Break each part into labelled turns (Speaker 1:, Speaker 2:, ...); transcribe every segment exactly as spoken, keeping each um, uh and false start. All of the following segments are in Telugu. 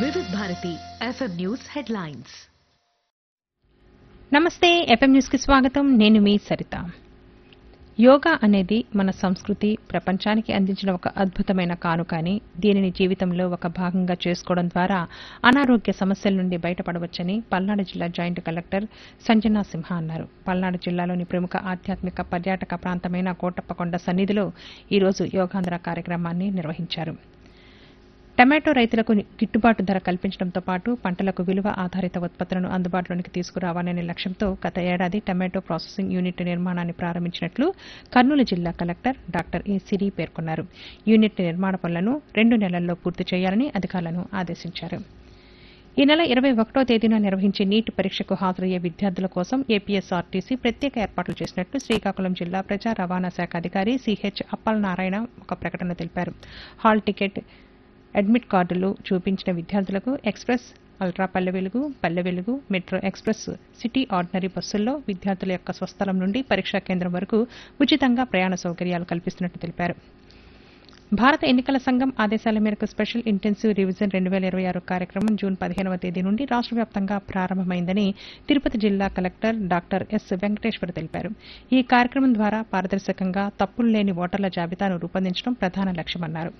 Speaker 1: వివిధ భారతి ఎఫ్ఎం న్యూస్ హెడ్లైన్స్.
Speaker 2: నమస్తే, ఎఫ్ఎం న్యూస్ కి స్వాగతం. నేను మీ సరిత. యోగా అనేది మన సంస్కృతి, ప్రపంచానికి అందించిన ఒక అద్భుతమైన కానుక అని, దీనిని జీవితంలో ఒక భాగంగా చేసుకోవడం ద్వారా అనారోగ్య సమస్యల నుండి బయటపడవచ్చని పల్నాడు జిల్లా జాయింట్ కలెక్టర్ సంజనా సింహ అన్నారు. పల్నాడు జిల్లాలోని ప్రముఖ ఆధ్యాత్మిక పర్యాటక ప్రాంతమైన కోటప్పకొండ సన్నిధిలో ఈరోజు యోగాంధ్ర కార్యక్రమాన్ని నిర్వహించారు. టమాటో రైతులకు గిట్టుబాటు ధర కల్పించడంతో పాటు పంటలకు విలువ ఆధారిత ఉత్పత్తులను అందుబాటులోనికి తీసుకురావాలనే లక్ష్యంతో గత ఏడాది టమాటో ప్రాసెసింగ్ యూనిట్ నిర్మాణాన్ని ప్రారంభించినట్లు కర్నూలు జిల్లా కలెక్టర్ డాక్టర్ ఏ సిరి పేర్కొన్నారు. యూనిట్ నిర్మాణ పనులను రెండు నెలల్లో పూర్తి చేయాలని అధికారులను ఆదేశించారు. ఈ నెల ఇరవై ఒకటో తేదీన నిర్వహించే నీట్ పరీక్షకు హాజరయ్యే విద్యార్థుల కోసం ఏపీఎస్ఆర్టీసీ ప్రత్యేక ఏర్పాట్లు చేసినట్లు శ్రీకాకుళం జిల్లా ప్రజా రవాణా శాఖ అధికారి సిహెచ్ అప్పలనారాయణ ఒక ప్రకటనలో తెలిపారు. హాల్ టికెట్, అడ్మిట్ కార్డులు చూపించిన విద్యార్థులకు express, ultra Palle Velugu, Palle Velugu, metro express, city ordinary బస్సుల్లో విద్యార్థుల యొక్క స్వస్థలం నుండి పరీక్షా కేంద్రం వరకు ఉచితంగా ప్రయాణ సౌకర్యాలు కల్పిస్తున్నట్టు తెలిపారు. భారత ఎన్నికల సంఘం ఆదేశాల మేరకు స్పెషల్ ఇంటెన్సివ్ రివిజన్ రెండు వేల ఇరవై ఆరు కార్యక్రమం జూన్ పదిహేనవ తేదీ నుండి రాష్ట్ర వ్యాప్తంగా ప్రారంభమైందని తిరుపతి జిల్లా కలెక్టర్ డాక్టర్ ఎస్ వెంకటేశ్వర్ తెలిపారు. ఈ కార్యక్రమం ద్వారా పారదర్శకంగా తప్పులు లేని ఓటర్ల జాబితాను రూపొందించడం ప్రధాన లక్ష్యమన్నారు.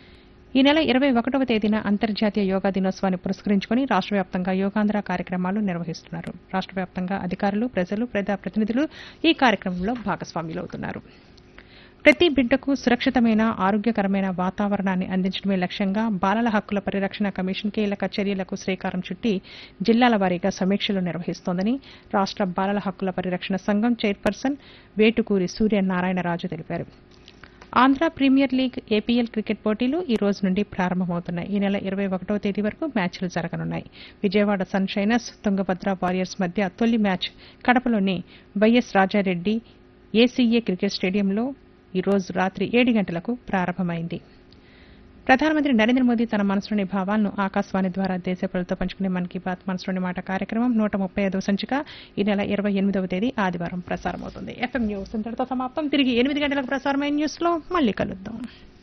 Speaker 2: ఈ నెల ఇరవై ఒకటవ తేదీన అంతర్జాతీయ యోగా దినోత్సవాన్ని పురస్కరించుకుని రాష్ట్ర వ్యాప్తంగా యోగాంధ్ర కార్యక్రమాలు నిర్వహిస్తున్నారు. రాష్ట్ర వ్యాప్తంగా అధికారులు, ప్రజలు, ప్రజాప్రతినిధులు ఈ కార్యక్రమంలో భాగస్వాములవుతున్నారు. ప్రతి బిడ్డకు సురక్షితమైన, ఆరోగ్యకరమైన వాతావరణాన్ని అందించడమే లక్ష్యంగా బాలల హక్కుల పరిరక్షణ కమిషన్ కీలక చర్యలకు శ్రీకారం చుట్టి జిల్లాల వారీగా సమీక్షలు నిర్వహిస్తోందని రాష్ట్ర బాలల హక్కుల పరిరక్షణ సంఘం చైర్పర్సన్ వేటుకూరి సూర్యనారాయణరాజు తెలిపారు. Andhra premier league APL cricket పోటీలు ఈ రోజు నుండి ప్రారంభమవుతున్నాయి. ఈ నెల ఇరవై ఒకటవ తేదీ వరకు మ్యాచ్లు జరగనున్నాయి. Vijayawada sun shiners, Tungabhadra warriors మధ్య తొలి match కడపలోని YS Rajareddy ACA cricket స్టేడియంలో ఈ రోజు రాత్రి ఏడు గంటలకు ప్రారంభమైంది. ప్రధానమంత్రి నరేంద్ర మోదీ తన మనసులోని భావాలను ఆకాశవాణి ద్వారా దేశ ప్రజలతో పంచుకునే మన్ కీ బాత్ మనసులోని మాట కార్యక్రమం నూట ముప్పై ఐదవ సంచిక ఈ నెల ఇరవై ఎనిమిదవ తేదీ ఆదివారం ప్రసారమవుతుంది. ఎఫ్ఎం న్యూస్ ఇంతటితో సమాప్తం. తిరిగి ఎనిమిది గంటలకు ప్రసారమైన న్యూస్ లో మళ్లీ కలుద్దాం.